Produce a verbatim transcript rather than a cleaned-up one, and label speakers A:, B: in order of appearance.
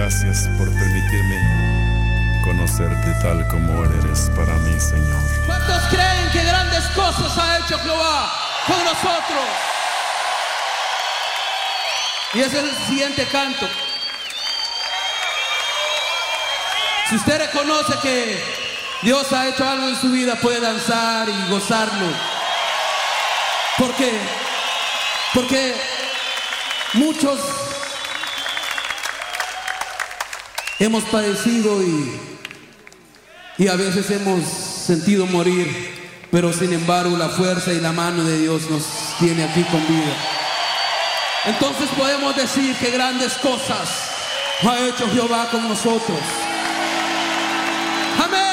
A: gracias por permitirme conocerte tal como eres para mí, Señor.
B: ¿Cuántos creen que grandes cosas ha hecho Jehová con nosotros? Y ese es el siguiente canto. Si usted reconoce que Dios ha hecho algo en su vida, puede danzar y gozarlo. ¿Por qué? Porque muchos hemos padecido y, y a veces hemos sentido morir, pero sin embargo la fuerza y la mano de Dios nos tiene aquí con vida. Entonces podemos decir que grandes cosas ha hecho Jehová con nosotros. Amén.